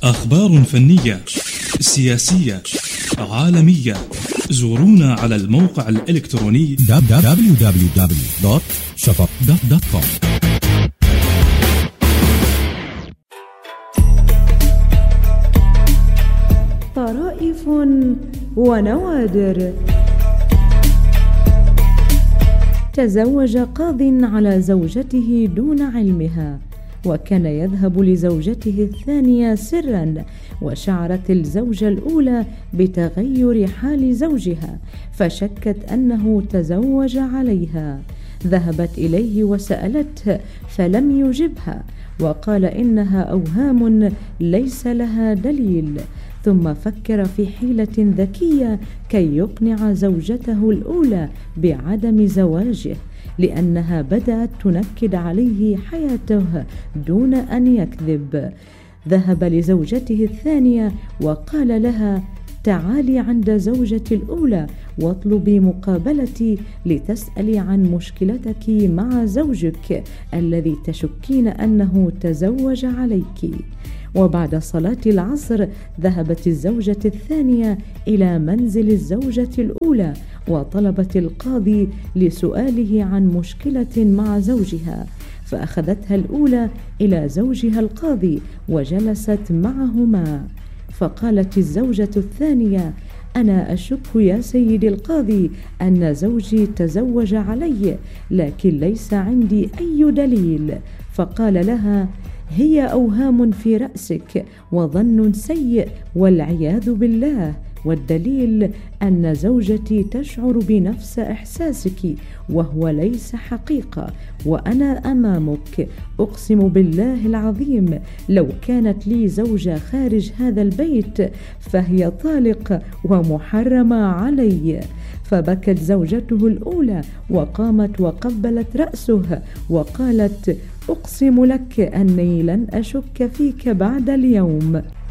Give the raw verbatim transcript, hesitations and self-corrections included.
أخبار فنية، سياسية، عالمية. زورونا على الموقع الإلكتروني دبليو دبليو دبليو دوت شفق دوت كوم. طرائف ونوادر. تزوج قاض على زوجته دون علمها، وكان يذهب لزوجته الثانية سرا، وشعرت الزوجة الأولى بتغير حال زوجها فشكت أنه تزوج عليها. ذهبت إليه وسألته فلم يجبها، وقال إنها أوهام ليس لها دليل. ثم فكر في حيلة ذكية كي يقنع زوجته الأولى بعدم زواجه، لأنها بدأت تنكد عليه حياته دون أن يكذب. ذهب لزوجته الثانية وقال لها: تعالي عند زوجتي الأولى واطلبي مقابلتي لتسألي عن مشكلتك مع زوجك الذي تشكين أنه تزوج عليك. وبعد صلاة العصر ذهبت الزوجة الثانية إلى منزل الزوجة الأولى وطلبت القاضي لسؤاله عن مشكلة مع زوجها، فأخذتها الأولى إلى زوجها القاضي وجلست معهما. فقالت الزوجة الثانية: أنا أشك يا سيدي القاضي أن زوجي تزوج علي، لكن ليس عندي أي دليل. فقال لها: هي أوهام في رأسك وظن سيء والعياذ بالله، والدليل أن زوجتي تشعر بنفس إحساسك وهو ليس حقيقة، وأنا أمامك أقسم بالله العظيم لو كانت لي زوجة خارج هذا البيت فهي طالق ومحرمة علي. فبكت زوجته الأولى وقامت وقبلت رأسه وقالت: أقسم لك أني لن أشك فيك بعد اليوم.